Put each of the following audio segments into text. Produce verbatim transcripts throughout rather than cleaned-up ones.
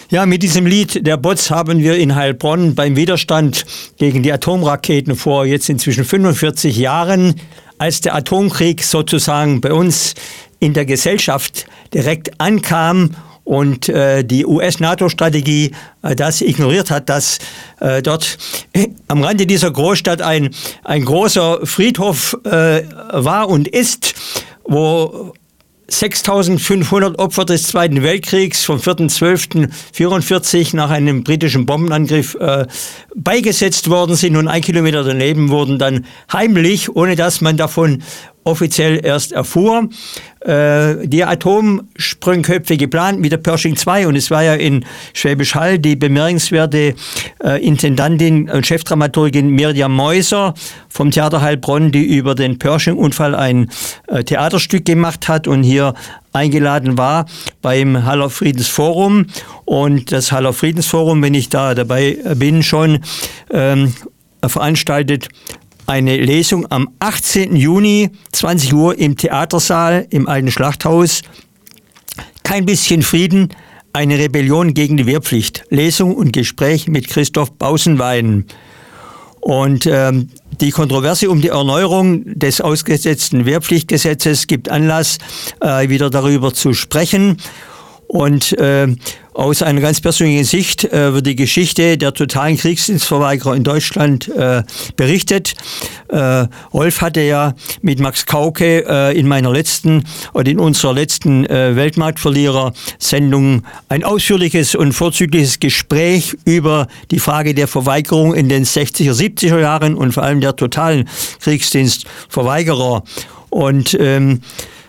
Ja, mit diesem Lied der Bots haben wir in Heilbronn beim Widerstand gegen die Atomraketen vor jetzt inzwischen fünfundvierzig Jahren, als der Atomkrieg sozusagen bei uns in der Gesellschaft direkt ankam und äh, die U S-NATO-Strategie äh, das ignoriert hat, dass äh, dort äh, am Rande dieser Großstadt ein, ein großer Friedhof äh, war und ist, wo sechstausendfünfhundert Opfer des Zweiten Weltkriegs vom vierten zwölften vierundvierzig nach einem britischen Bombenangriff äh, beigesetzt worden sind, und ein Kilometer daneben wurden dann heimlich, ohne dass man davon offiziell erst erfuhr, äh, die Atomsprengköpfe geplant mit der Pershing zwei, und es war ja in Schwäbisch Hall die bemerkenswerte äh, Intendantin und Chefdramaturgin Mirjam Meuser vom Theater Heilbronn, die über den Pershing-Unfall ein äh, Theaterstück gemacht hat und hier eingeladen war beim Haller Friedensforum. Und das Haller Friedensforum, wenn ich da dabei bin, schon ähm, veranstaltet eine Lesung am achtzehnten Juni, zwanzig Uhr im Theatersaal im Alten Schlachthaus. Kein bisschen Frieden, eine Rebellion gegen die Wehrpflicht. Lesung und Gespräch mit Christoph Bausenwein. Und ähm, die Kontroverse um die Erneuerung des ausgesetzten Wehrpflichtgesetzes gibt Anlass, äh, wieder darüber zu sprechen. Und äh, aus einer ganz persönlichen Sicht äh, wird die Geschichte der totalen Kriegsdienstverweigerer in Deutschland äh, berichtet. Äh, Rolf hatte ja mit Max Kauke äh, in meiner letzten oder in unserer letzten äh, Weltmarktverlierer-Sendung ein ausführliches und vorzügliches Gespräch über die Frage der Verweigerung in den sechziger, siebziger Jahren und vor allem der totalen Kriegsdienstverweigerer. Und ähm,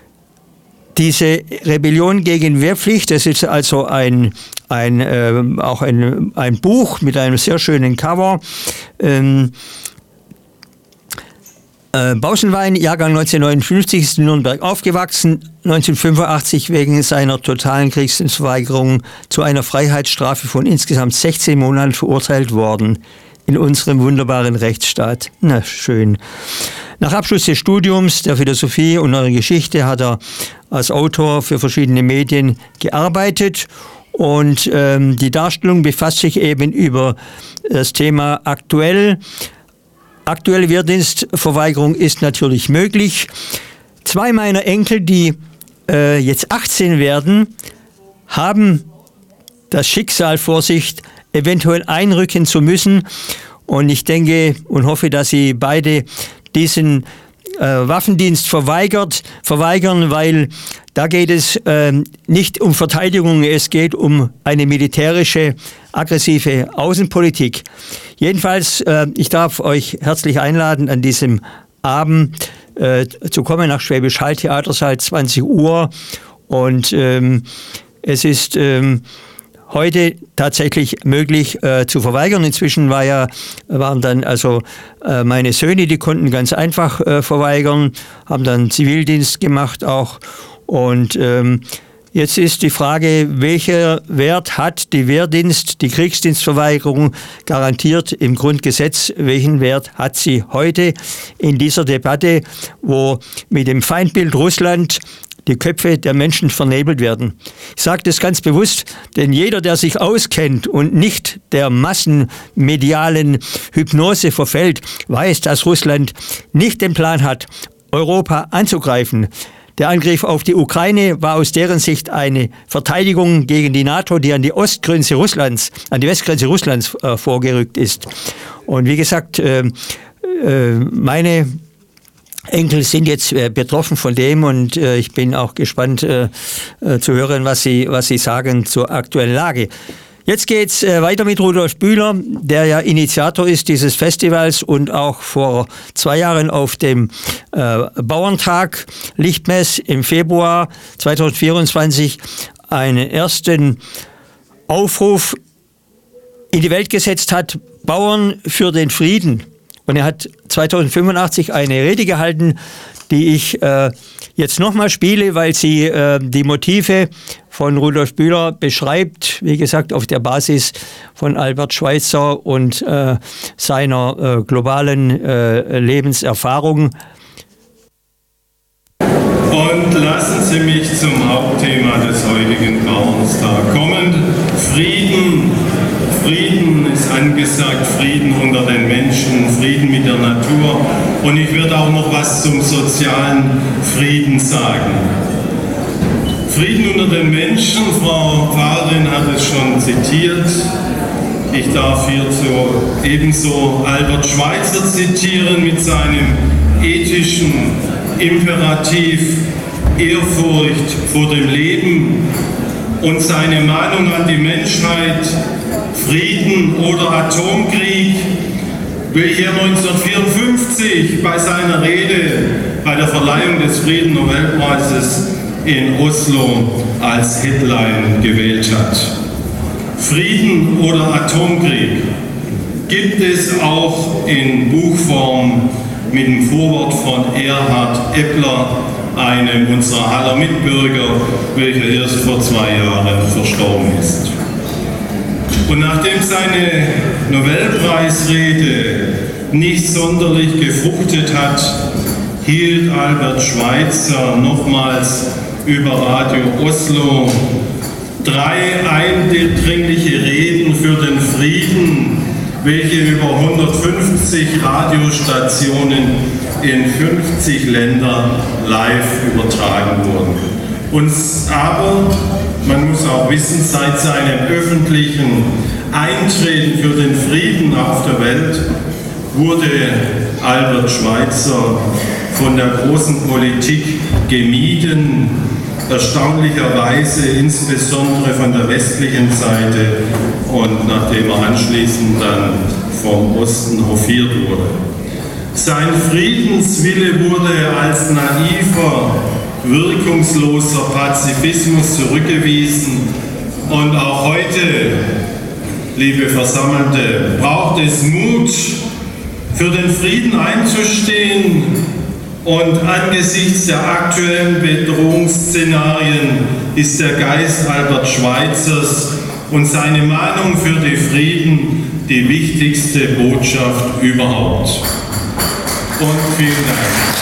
diese Rebellion gegen Wehrpflicht, das ist also ein, ein, äh, auch ein, ein Buch mit einem sehr schönen Cover. Ähm, äh, Bausenwein, Jahrgang neunzehnhundertneunundfünfzig, ist in Nürnberg aufgewachsen, neunzehnhundertfünfundachtzig wegen seiner totalen Kriegsdienstverweigerung zu einer Freiheitsstrafe von insgesamt sechzehn Monaten verurteilt worden. In unserem wunderbaren Rechtsstaat. Na, schön. Nach Abschluss des Studiums der Philosophie und neuer Geschichte hat er als Autor für verschiedene Medien gearbeitet, und ähm, die Darstellung befasst sich eben über das Thema aktuell. Aktuelle Wehrdienstverweigerung ist natürlich möglich. Zwei meiner Enkel, die äh, jetzt achtzehn werden, haben das Schicksal vor sich, eventuell einrücken zu müssen. Und ich denke und hoffe, dass sie beide diesen äh, Waffendienst verweigert, verweigern, weil da geht es äh, nicht um Verteidigung, es geht um eine militärische, aggressive Außenpolitik. Jedenfalls, äh, ich darf euch herzlich einladen, an diesem Abend äh, zu kommen nach Schwäbisch Hall, Theatersaal, zwanzig Uhr. Und ähm, es ist ähm, heute tatsächlich möglich äh, zu verweigern. Inzwischen war ja, waren dann also äh, meine Söhne, die konnten ganz einfach äh, verweigern, haben dann Zivildienst gemacht auch. Und ähm, jetzt ist die Frage, welcher Wert hat die Wehrdienst, die Kriegsdienstverweigerung garantiert im Grundgesetz? Welchen Wert hat sie heute in dieser Debatte, wo mit dem Feindbild Russland die Köpfe der Menschen vernebelt werden? Ich sage das ganz bewusst, denn jeder, der sich auskennt und nicht der massenmedialen Hypnose verfällt, weiß, dass Russland nicht den Plan hat, Europa anzugreifen. Der Angriff auf die Ukraine war aus deren Sicht eine Verteidigung gegen die NATO, die an die Ostgrenze Russlands, an die Westgrenze Russlands äh, vorgerückt ist. Und wie gesagt, äh, äh, meine Enkel sind jetzt äh, betroffen von dem, und äh, ich bin auch gespannt äh, äh, zu hören, was sie, was sie sagen zur aktuellen Lage. Jetzt geht's äh, weiter mit Rudolf Bühler, der ja Initiator ist dieses Festivals und auch vor zwei Jahren auf dem äh, Bauerntag Lichtmess im Februar zweitausendvierundzwanzig einen ersten Aufruf in die Welt gesetzt hat: Bauern für den Frieden. Und er hat zweitausendfünfundachtzig eine Rede gehalten, die ich äh, jetzt nochmal spiele, weil sie äh, die Motive von Rudolf Bühler beschreibt, wie gesagt, auf der Basis von Albert Schweitzer und äh, seiner äh, globalen äh, Lebenserfahrung. Und lassen Sie mich zum Hauptthema des heutigen Bauernstags kommen. Frieden. Frieden ist angesagt, Frieden unter den Menschen, Frieden mit der Natur. Und ich werde auch noch was zum sozialen Frieden sagen. Frieden unter den Menschen, Frau Pfarrerin hat es schon zitiert. Ich darf hierzu ebenso Albert Schweitzer zitieren mit seinem ethischen Imperativ Ehrfurcht vor dem Leben und seine Mahnung an die Menschheit, Frieden oder Atomkrieg, welche er neunzehnhundertvierundfünfzig bei seiner Rede bei der Verleihung des Friedensnobelpreises in Oslo als Headline gewählt hat. Frieden oder Atomkrieg gibt es auch in Buchform mit dem Vorwort von Erhard Eppler, einem unserer aller Mitbürger, welcher erst vor zwei Jahren verstorben ist. Und nachdem seine Nobelpreisrede nicht sonderlich gefruchtet hat, hielt Albert Schweitzer nochmals über Radio Oslo drei eindringliche Reden für den Frieden, welche über hundertfünfzig Radiostationen in fünfzig Ländern live übertragen wurden. Und aber, man muss auch wissen, seit seinem öffentlichen Eintreten für den Frieden auf der Welt wurde Albert Schweitzer von der großen Politik gemieden, erstaunlicherweise insbesondere von der westlichen Seite und nachdem er anschließend dann vom Osten hofiert wurde. Sein Friedenswille wurde als naiver, wirkungsloser Pazifismus zurückgewiesen und auch heute, liebe Versammelte, braucht es Mut, für den Frieden einzustehen und angesichts der aktuellen Bedrohungsszenarien ist der Geist Albert Schweitzers und seine Mahnung für den Frieden die wichtigste Botschaft überhaupt. Und vielen Dank.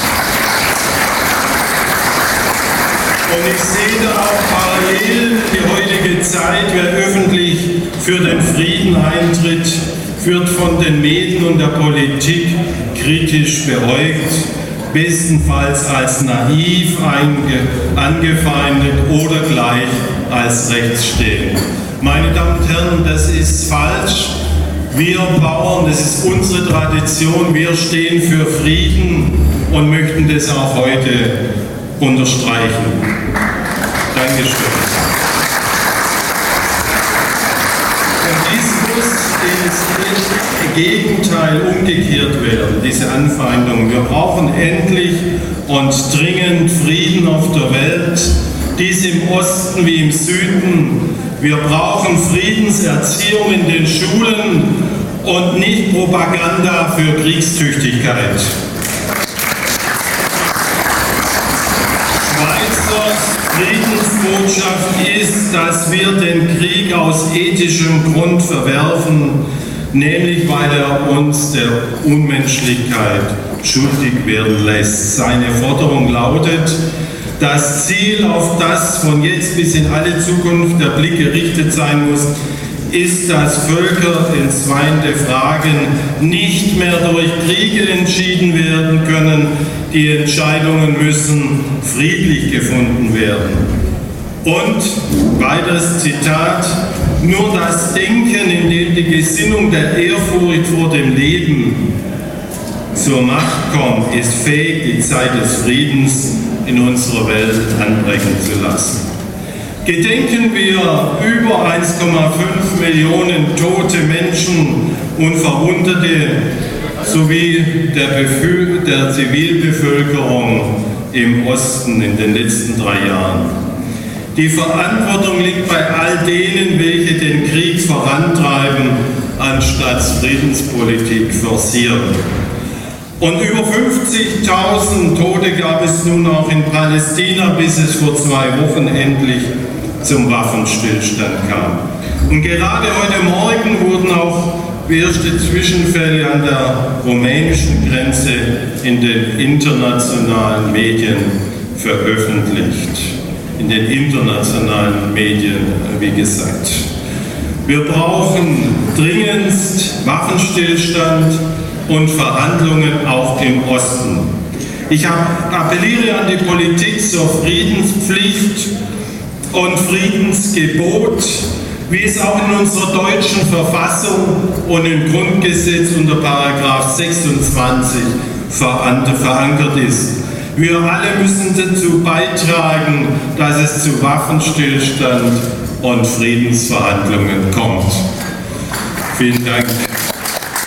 Und ich sehe da auch parallel die heutige Zeit, wer öffentlich für den Frieden eintritt, wird von den Medien und der Politik kritisch beäugt, bestenfalls als naiv angefeindet oder gleich als rechtsstehend. Meine Damen und Herren, das ist falsch. Wir Bauern, das ist unsere Tradition, wir stehen für Frieden und möchten das auch heute unterstreichen. Dankeschön. Und dies muss ins Gegenteil umgekehrt werden, diese Anfeindung. Wir brauchen endlich und dringend Frieden auf der Welt, dies im Osten wie im Süden. Wir brauchen Friedenserziehung in den Schulen und nicht Propaganda für Kriegstüchtigkeit. Friedensbotschaft ist, dass wir den Krieg aus ethischem Grund verwerfen, nämlich weil er uns der Unmenschlichkeit schuldig werden lässt. Seine Forderung lautet, das Ziel, auf das von jetzt bis in alle Zukunft der Blick gerichtet sein muss, ist, dass Völker entzweite Fragen nicht mehr durch Kriege entschieden werden können. Die Entscheidungen müssen friedlich gefunden werden. Und, weiteres Zitat, nur das Denken, in dem die Gesinnung der Ehrfurcht vor dem Leben zur Macht kommt, ist fähig, die Zeit des Friedens in unserer Welt anbrechen zu lassen. Gedenken wir über eins Komma fünf Millionen tote Menschen und Verwundete sowie der, Befü- der Zivilbevölkerung im Osten in den letzten drei Jahren. Die Verantwortung liegt bei all denen, welche den Krieg vorantreiben, anstatt Friedenspolitik forcieren. Und über fünfzigtausend Tote gab es nun auch in Palästina, bis es vor zwei Wochen endlich zum Waffenstillstand kam. Und gerade heute Morgen wurden auch erste Zwischenfälle an der rumänischen Grenze in den internationalen Medien veröffentlicht, in den internationalen Medien, wie gesagt. Wir brauchen dringendst Waffenstillstand und Verhandlungen auch im Osten. Ich appelliere an die Politik zur Friedenspflicht und Friedensgebot, wie es auch in unserer deutschen Verfassung und im Grundgesetz unter Paragraph sechsundzwanzig verankert ist. Wir alle müssen dazu beitragen, dass es zu Waffenstillstand und Friedensverhandlungen kommt. Vielen Dank.